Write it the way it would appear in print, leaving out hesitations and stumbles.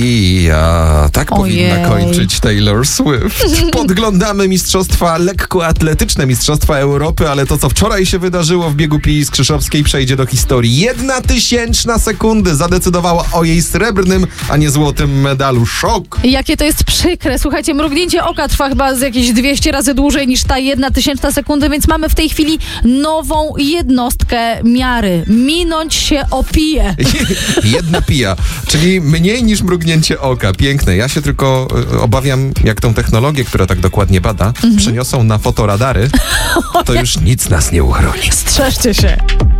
Tak powinna kończyć Taylor Swift. Podglądamy lekkoatletyczne Mistrzostwa Europy, ale to, co wczoraj się wydarzyło w biegu Pii Skrzyszowskiej, przejdzie do historii. 1/1000 sekundy zadecydowała o jej srebrnym, a nie złotym medalu. Szok! Jakie to jest przykre. Słuchajcie, mrugnięcie oka trwa chyba z jakieś 200 razy dłużej niż ta 1/1000 sekundy, więc mamy w tej chwili nową jednostkę miary. Minąć się o piję. 1 pija, czyli mniej niż mrugnięcie oka. Piękne. Ja się tylko obawiam, jak tą technologię, która tak dokładnie bada, przeniosą na fotoradary, to już nic nas nie uchroni. Strzeżcie się.